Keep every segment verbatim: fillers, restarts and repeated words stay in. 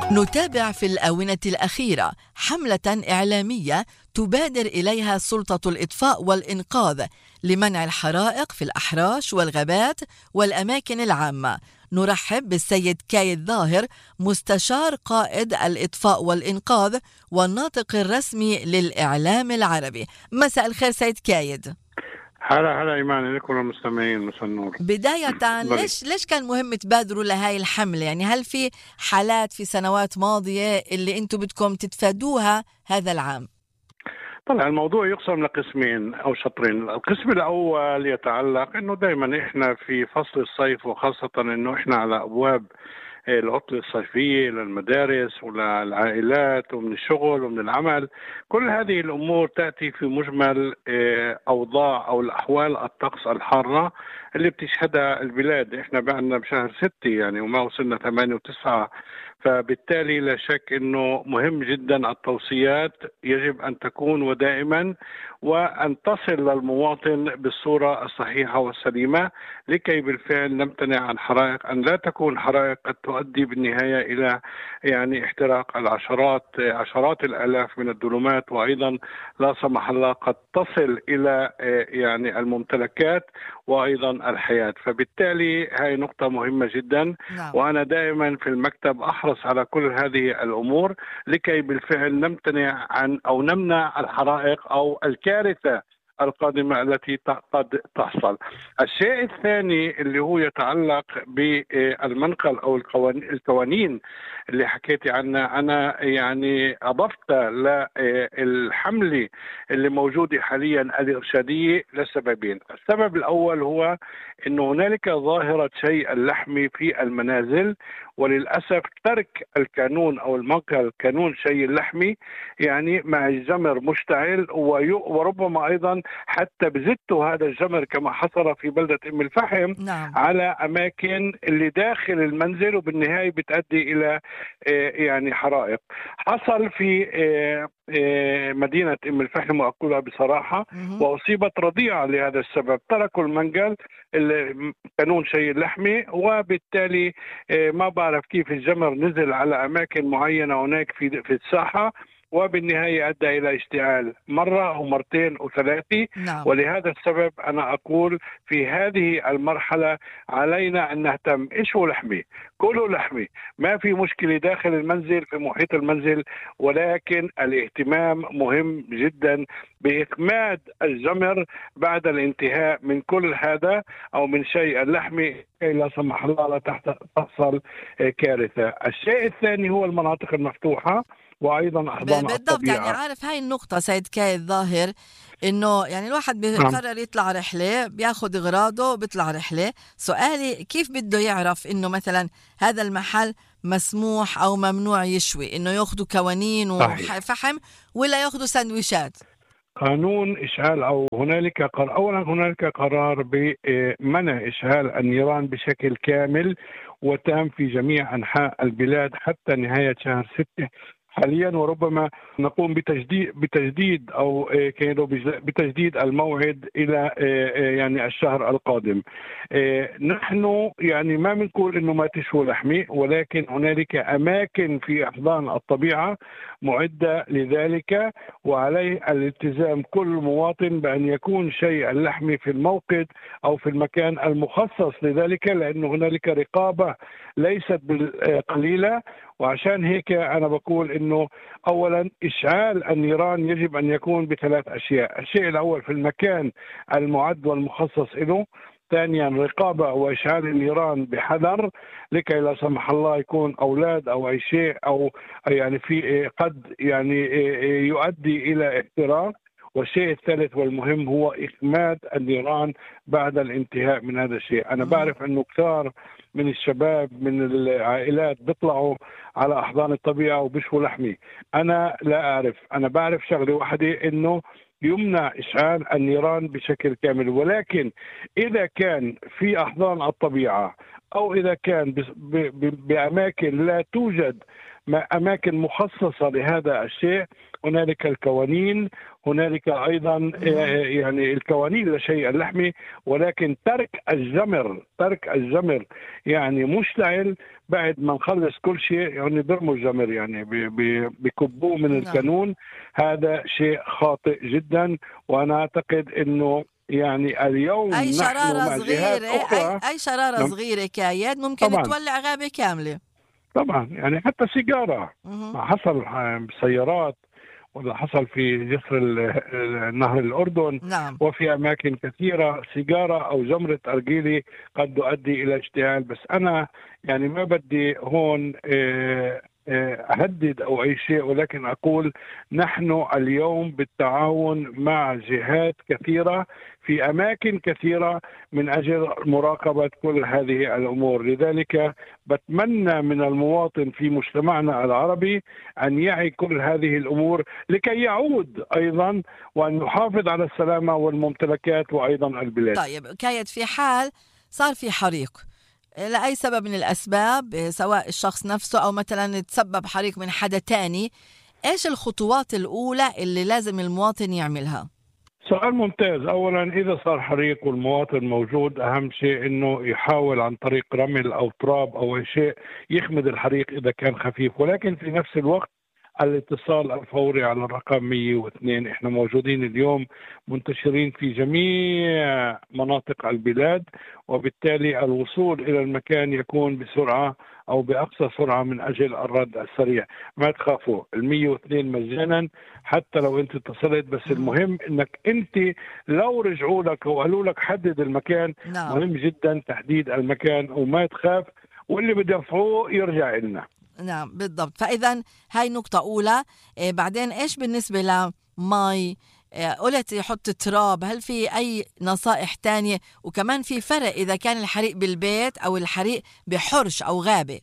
نتابع في الآونة الأخيرة حملة إعلامية تبادر إليها سلطة الإطفاء والإنقاذ لمنع الحرائق في الأحراش والغابات والأماكن العامة. نرحب بالسيد كايد ظاهر، مستشار قائد الإطفاء والإنقاذ والناطق الرسمي للإعلام العربي. مساء الخير سيد كايد. هلا هلا إيمان لكم المستمعين. مساء النور. بداية ليش ليش كان مهم تبادروا لهاي الحملة؟ يعني هل في حالات في سنوات ماضية اللي انتم بدكم تتفادوها هذا العام؟ طبعا الموضوع يقسم لقسمين او شطرين. القسم الاول يتعلق انه دائما احنا في فصل الصيف، وخاصة انه احنا على ابواب العطلة الصيفية للمدارس وللعائلات ومن الشغل ومن العمل. كل هذه الأمور تأتي في مجمل أوضاع أو الأحوال الطقس الحارة اللي بتشهدها البلاد. إحنا بعدنا بشهر ستة يعني وما وصلنا ثمانية وتسعة، فبالتالي لا شك أنه مهم جدا التوصيات يجب أن تكون ودائما وأن تصل للمواطن بالصورة الصحيحة والسليمة لكي بالفعل نمتنع عن حرائق، أن لا تكون حرائق قد تؤدي بالنهاية إلى يعني احتراق العشرات عشرات الآلاف من الدلومات، وأيضا لا سمح الله قد تصل إلى يعني الممتلكات وأيضا الحياة. فبالتالي هاي نقطة مهمة جدا. نعم. وأنا دائما في المكتب أحرص على كل هذه الأمور لكي بالفعل نمتنع عن أو نمنع الحرائق أو الكارثة القادمة التي قد تحصل. الشيء الثاني اللي هو يتعلق بالمنقل أو القوانين اللي حكيتي عنها، أنا يعني أضفت للحملة اللي موجودة حاليا الإرشادية لسببين. السبب الأول هو أن هنالك ظاهرة شيء اللحمي في المنازل، وللأسف ترك القانون أو المنقل قانون شيء اللحمي يعني مع الجمر مشتعل، وربما أيضا حتى بزتوا هذا الجمر كما حصل في بلدة أم الفحم. نعم. على أماكن اللي داخل المنزل، وبالنهاية بتؤدي إلى يعني حرائق. حصل في مدينة أم الفحم وأقولها بصراحة، وأصيبت رضيعة لهذا السبب. تركوا المنقل قانون شيء اللحمي، وبالتالي ما بعرف كيف الجمر نزل على أماكن معينة هناك في في الساحة، وبالنهاية أدى إلى اشتعال مرة أو مرتين أو ثلاثة. نعم. ولهذا السبب أنا أقول في هذه المرحلة علينا أن نهتم. إيش هو لحمي؟ كله لحمي، ما في مشكلة داخل المنزل في محيط المنزل، ولكن الاهتمام مهم جدا بإكماد الجمر بعد الانتهاء من كل هذا أو من شيء اللحمي كي لا سمح الله لا تحصل كارثة. الشيء الثاني هو المناطق المفتوحة وأيضا أحضان بالضبط. الطبيعة. يعني عارف هاي النقطة سيد كايد ظاهر، إنه يعني الواحد بيقرر يطلع رحلة، بياخد أغراضه وبيطلع رحلة. سؤالي كيف بده يعرف إنه مثلا هذا المحل مسموح أو ممنوع يشوي، إنه ياخدوا كوانين وفحم ولا ياخدوا سندويشات؟ قانون إشعال أو هنالك قرار، أولا هنالك قرار بمنع إشعال النيران بشكل كامل وتام في جميع أنحاء البلاد حتى نهاية شهر ستة حاليا، وربما نقوم بتجديد بتجديد او بتجديد الموعد الى يعني الشهر القادم. نحن يعني ما بنقول انه ما تشوي لحمي، ولكن هنالك اماكن في احضان الطبيعه معده لذلك، وعليه الالتزام كل مواطن بان يكون شيء اللحمي في الموقد او في المكان المخصص لذلك، لانه هنالك رقابه ليست بالقليله. وعشان هيك أنا بقول إنه أولا إشعال النيران يجب أن يكون بثلاث أشياء. الشيء الأول في المكان المعد والمخصص له. ثانيا رقابة وإشعال النيران بحذر لكي لا سمح الله يكون أولاد أو أي شيء أو يعني في قد يعني يؤدي إلى احتراق. والشيء الثالث والمهم هو إخماد النيران بعد الانتهاء من هذا الشيء. أنا بعرف أنه كثار من الشباب من العائلات بيطلعوا على أحضان الطبيعة وبيشوا لحمي. أنا لا أعرف، أنا بعرف شغلة واحدة، إنه يمنع إشعال النيران بشكل كامل، ولكن إذا كان في أحضان الطبيعة أو إذا كان بأماكن لا توجد أماكن مخصصة لهذا الشيء، هنالك القوانين، هنالك أيضا يعني القوانين لشيء اللحمي، ولكن ترك الجمر ترك الجمر يعني مشتعل بعد ما نخلص كل شيء يعني برموا الجمر يعني بكبوه من الكانون. هذا شيء خاطئ جدا، وأنا أعتقد أنه يعني اليوم أي شرارة نحن صغيرة أخرى أي, أي شرارة صغيرة كايد ممكن طبعاً تولع غابة كاملة. طبعا يعني حتى سيجارة ما حصل بسيارات ولا حصل في جسر نهر الأردن. نعم. وفي أماكن كثيرة سيجارة أو جمرة أرجيلي قد تؤدي إلى اشتعال. بس أنا يعني ما بدي هون أهدد أو أي شيء، ولكن أقول نحن اليوم بالتعاون مع جهات كثيرة في أماكن كثيرة من أجل مراقبة كل هذه الأمور. لذلك بتمنى من المواطن في مجتمعنا العربي أن يعي كل هذه الأمور لكي يعود أيضا وأن يحافظ على السلامة والممتلكات وأيضا البلاد. طيب كايد، في حال صار في حريق لأي سبب من الأسباب، سواء الشخص نفسه أو مثلا تسبب حريق من حدا تاني، إيش الخطوات الأولى اللي لازم المواطن يعملها؟ سؤال ممتاز. أولا إذا صار حريق والمواطن موجود، أهم شيء أنه يحاول عن طريق رمل أو تراب أو أي شيء يخمد الحريق إذا كان خفيف، ولكن في نفس الوقت الاتصال الفوري على الرقم مئة واثنين. احنا موجودين اليوم منتشرين في جميع مناطق البلاد، وبالتالي الوصول إلى المكان يكون بسرعة أو بأقصى سرعة من أجل الرد السريع. ما تخافوا، المية واثنين مجانا حتى لو أنت اتصلت، بس المهم أنك أنت لو رجعوا لك وقالوا لك حدد المكان. نعم. مهم جدا تحديد المكان وما تخاف، واللي بده يرفعوه يرجع لنا. نعم بالضبط. فإذا هاي نقطة أولى. إيه بعدين إيش بالنسبة لمي؟ إيه قلت يحط تراب، هل في أي نصائح تانية؟ وكمان في فرق إذا كان الحريق بالبيت أو الحريق بحرش أو غابة.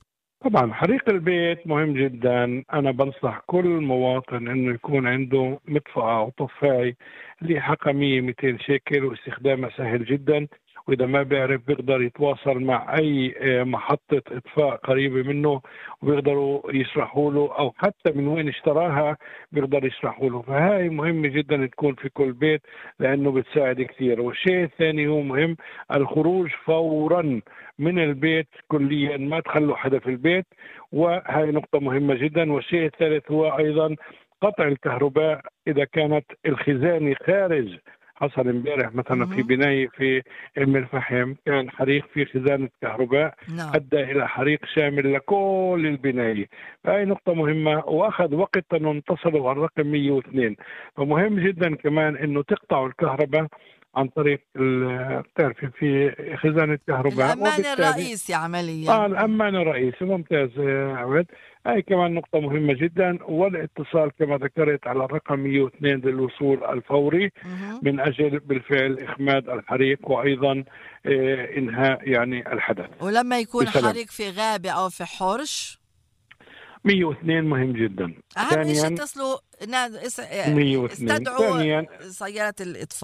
طبعا حريق البيت مهم جدا. أنا بنصح كل مواطن إنه يكون عنده مدفأة أو طفاية اللي حقها مية مئتين شيكل، واستخدامها سهل جدا. وإذا ما بيعرف بيقدر يتواصل مع أي محطة إطفاء قريبة منه وبيقدروا يشرحوا له، أو حتى من وين اشتراها بيقدر يشرحوا له. فهاي مهمة جدا تكون في كل بيت لأنه بتساعد كثير. والشيء الثاني هو مهم الخروج فورا من البيت كليا، ما تخلوا حدا في البيت، وهي نقطة مهمة جدا. والشيء الثالث هو أيضا قطع الكهرباء إذا كانت الخزانة خارج. حصل امبارح مثلا في بناية في ام الفحم كان حريق في خزانة كهرباء نعم. ادى الى حريق شامل لكل البناية. فهي نقطة مهمة، واخذ وقت انه نتصلوا على الرقم مئة واثنين. فمهم جدا كمان انه تقطعوا الكهرباء عن طريق بتعرفي في خزانة كهرباء. الأمان الرئيسي عمليا. اه الأمان الرئيسي. ممتاز عبد. هاي كمان نقطة مهمة جدا. والاتصال كما ذكرت على الرقم مئة واثنين للوصول الفوري من أجل بالفعل إخماد الحريق وأيضا آه إنهاء يعني الحدث. ولما يكون بسلام. حريق في غابة أو في حرش مئة واثنين مهم جدا. أهم شيء اتصلوا استدعوا سيارة الإطفاء.